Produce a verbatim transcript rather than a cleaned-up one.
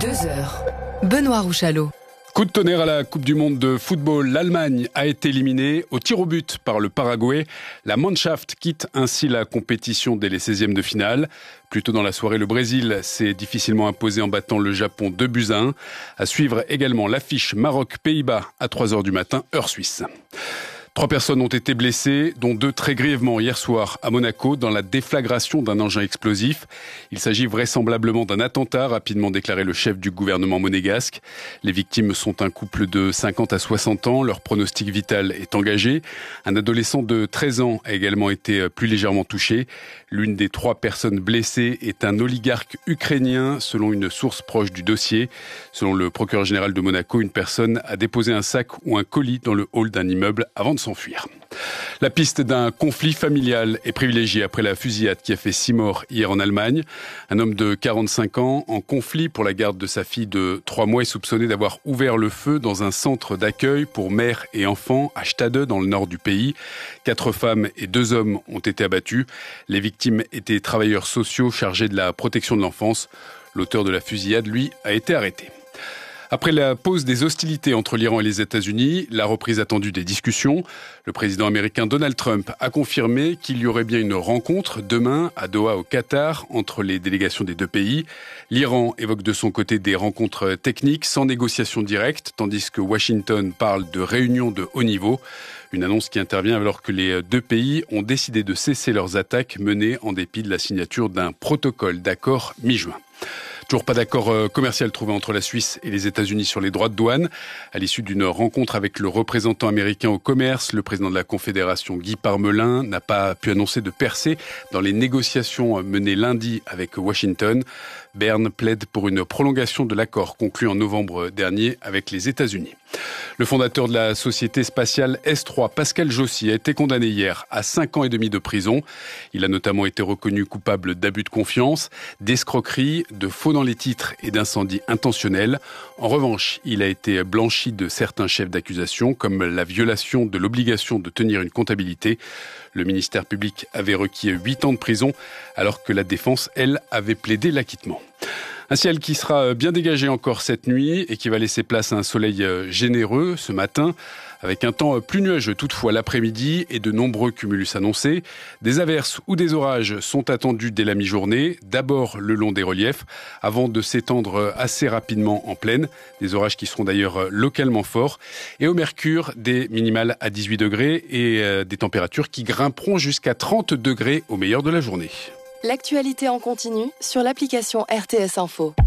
deux heures. Benoît Rouchalot. Coup de tonnerre à la Coupe du Monde de football. L'Allemagne a été éliminée au tir au but par le Paraguay. La Mannschaft quitte ainsi la compétition dès les seizièmes de finale. Plus tôt dans la soirée, le Brésil s'est difficilement imposé en battant le Japon deux buts à un. À suivre également l'affiche Maroc-Pays-Bas à trois heures du matin, heure suisse. Trois personnes ont été blessées, dont deux très grièvement hier soir à Monaco dans la déflagration d'un engin explosif. Il s'agit vraisemblablement d'un attentat, rapidement déclaré le chef du gouvernement monégasque. Les victimes sont un couple de cinquante à soixante ans. Leur pronostic vital est engagé. Un adolescent de treize ans a également été plus légèrement touché. L'une des trois personnes blessées est un oligarque ukrainien, selon une source proche du dossier. Selon le procureur général de Monaco, une personne a déposé un sac ou un colis dans le hall d'un immeuble avant de s'enfuir. La piste d'un conflit familial est privilégiée après la fusillade qui a fait six morts hier en Allemagne. Un homme de quarante-cinq ans en conflit pour la garde de sa fille de trois mois est soupçonné d'avoir ouvert le feu dans un centre d'accueil pour mères et enfants à Stade dans le nord du pays. Quatre femmes et deux hommes ont été abattus. Les victimes étaient travailleurs sociaux chargés de la protection de l'enfance. L'auteur de la fusillade, lui, a été arrêté. Après la pause des hostilités entre l'Iran et les États-Unis, la reprise attendue des discussions, le président américain Donald Trump a confirmé qu'il y aurait bien une rencontre demain à Doha au Qatar entre les délégations des deux pays. L'Iran évoque de son côté des rencontres techniques sans négociation directe, tandis que Washington parle de réunions de haut niveau. Une annonce qui intervient alors que les deux pays ont décidé de cesser leurs attaques menées en dépit de la signature d'un protocole d'accord mi-juin. Toujours pas d'accord commercial trouvé entre la Suisse et les États-Unis sur les droits de douane. À l'issue d'une rencontre avec le représentant américain au commerce, le président de la Confédération, Guy Parmelin, n'a pas pu annoncer de percée dans les négociations menées lundi avec Washington. Berne plaide pour une prolongation de l'accord conclu en novembre dernier avec les États-Unis. Le fondateur de la société spatiale S trois, Pascal Jossy, a été condamné hier à cinq ans et demi de prison. Il a notamment été reconnu coupable d'abus de confiance, d'escroquerie, de faux dans les titres et d'incendie intentionnel. En revanche, il a été blanchi de certains chefs d'accusation, comme la violation de l'obligation de tenir une comptabilité. Le ministère public avait requis huit ans de prison, alors que la défense, elle, avait plaidé l'acquittement. Un ciel qui sera bien dégagé encore cette nuit et qui va laisser place à un soleil généreux ce matin, avec un temps plus nuageux toutefois l'après-midi et de nombreux cumulus annoncés. Des averses ou des orages sont attendus dès la mi-journée, d'abord le long des reliefs, avant de s'étendre assez rapidement en plaine. Des orages qui seront d'ailleurs localement forts. Et au mercure, des minimales à dix-huit degrés et des températures qui grimperont jusqu'à trente degrés au meilleur de la journée. L'actualité en continu sur l'application R T S Info.